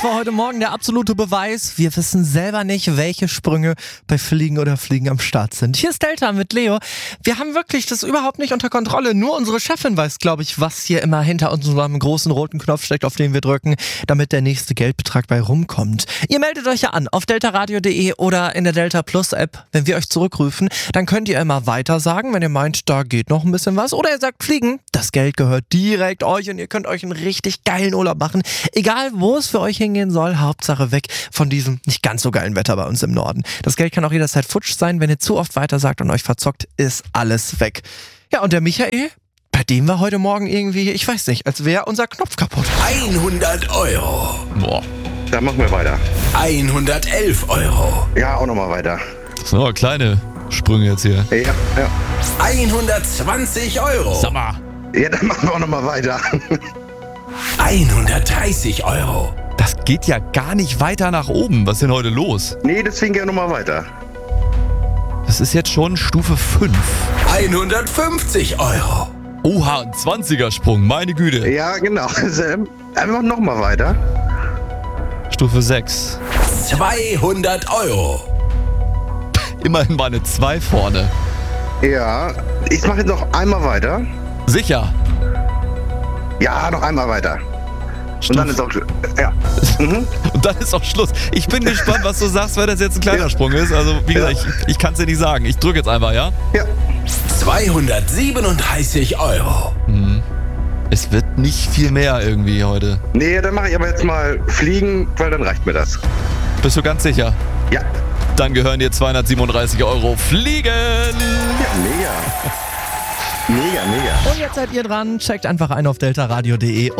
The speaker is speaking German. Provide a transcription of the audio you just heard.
Das war heute Morgen der absolute Beweis. Wir wissen selber nicht, welche Sprünge bei Fliegen oder Fliegen am Start sind. Hier ist Delta mit Leo. Wir haben wirklich das überhaupt nicht unter Kontrolle. Nur unsere Chefin weiß, glaube ich, was hier immer hinter unserem großen roten Knopf steckt, auf den wir drücken, damit der nächste Geldbetrag bei rumkommt. Ihr meldet euch ja an auf deltaradio.de oder in der Delta Plus App. Wenn wir euch zurückrufen, dann könnt ihr immer weiter sagen, wenn ihr meint, da geht noch ein bisschen was. Oder ihr sagt Fliegen, das Geld gehört direkt euch und ihr könnt euch einen richtig geilen Urlaub machen. Egal, wo es für euch hingehen soll, Hauptsache weg von diesem nicht ganz so geilen Wetter bei uns im Norden. Das Geld kann auch jederzeit futsch sein, wenn ihr zu oft weiter sagt und euch verzockt, ist alles weg. Ja, und der Michael, bei dem war heute Morgen irgendwie, ich weiß nicht, als wäre unser Knopf kaputt. 100 Euro. Boah. Dann machen wir weiter. 111 Euro. Ja, auch nochmal weiter. So, kleine Sprünge jetzt hier. Ja. 120 Euro. Sag mal. Ja, dann machen wir auch nochmal weiter. 130 Euro. Das geht ja gar nicht weiter nach oben. Was ist denn heute los? Nee, deswegen gerne nochmal weiter. Das ist jetzt schon Stufe 5. 150 Euro. Oha, ein 20er-Sprung, meine Güte. Ja, genau. Einfach nochmal weiter. Stufe 6. 200 Euro. Immerhin mal eine 2 vorne. Ja, ich mache jetzt noch einmal weiter. Sicher. Ja, noch einmal weiter. Und dann ist auch... Ja. Mhm. Und dann ist auch Schluss. Ich bin gespannt, was du sagst, weil das jetzt ein kleiner Sprung ist. Also, wie gesagt, ich kann es dir nicht sagen. Ich drücke jetzt einfach, ja? Ja. 237 Euro. Es wird nicht viel mehr irgendwie heute. Nee, dann mache ich aber jetzt mal Fliegen, weil dann reicht mir das. Bist du ganz sicher? Ja. Dann gehören dir 237 Euro Fliegen. Ja, mega. Mega. Und jetzt seid ihr dran. Checkt einfach ein auf deltaradio.de.